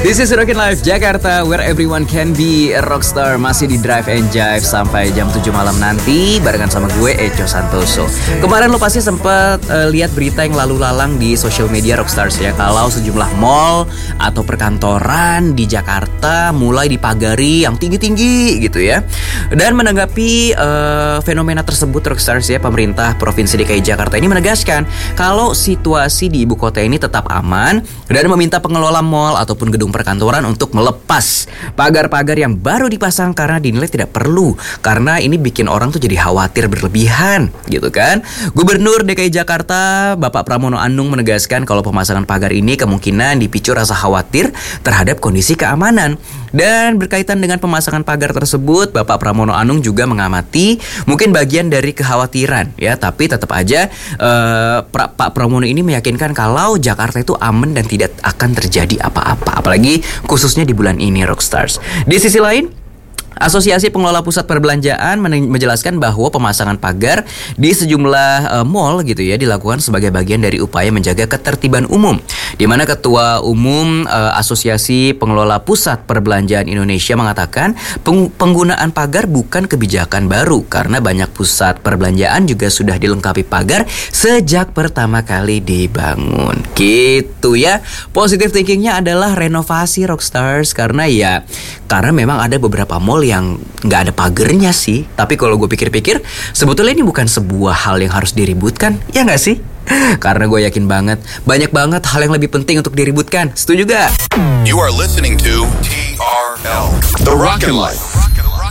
This is Rockin' Life Jakarta, where everyone can be a rockstar. Masih di Drive and Jive sampai jam 7 malam nanti barengan sama gue, Echo Santoso. Kemarin lo pasti sempat lihat berita yang lalu lalang di social media Rockstars ya, kalau sejumlah mall atau perkantoran di Jakarta mulai dipagari yang tinggi-tinggi gitu ya. Dan menanggapi fenomena tersebut, Rockstars ya, pemerintah Provinsi DKI Jakarta ini menegaskan kalau situasi di ibu kota ini tetap aman dan meminta pengelola mall ataupun gedung perkantoran untuk melepas pagar-pagar yang baru dipasang karena dinilai tidak perlu, karena ini bikin orang tuh jadi khawatir berlebihan gitu kan. Gubernur DKI Jakarta Bapak Pramono Anung menegaskan kalau pemasangan pagar ini kemungkinan dipicu rasa khawatir terhadap kondisi keamanan. Dan berkaitan dengan pemasangan pagar tersebut, Bapak Pramono Anung juga mengamati mungkin bagian dari kekhawatiran ya, tapi tetap aja Pak Pramono ini meyakinkan kalau Jakarta itu aman dan tidak akan terjadi apa-apa, apalagi khususnya di bulan ini, Rockstars. Di sisi lain, Asosiasi Pengelola Pusat Perbelanjaan menjelaskan bahwa pemasangan pagar di sejumlah mall gitu ya dilakukan sebagai bagian dari upaya menjaga ketertiban umum, di mana Ketua Umum Asosiasi Pengelola Pusat Perbelanjaan Indonesia mengatakan penggunaan pagar bukan kebijakan baru karena banyak pusat perbelanjaan juga sudah dilengkapi pagar sejak pertama kali dibangun. Gitu ya. Positive thinkingnya adalah renovasi, Rockstars, karena memang ada beberapa mall yang nggak ada pagernya sih. Tapi kalau gue pikir-pikir, sebetulnya ini bukan sebuah hal yang harus diributkan, ya nggak sih? Karena gue yakin banget, banyak banget hal yang lebih penting untuk diributkan. Setuju gak? You are listening to TRL, The Rockin' Life.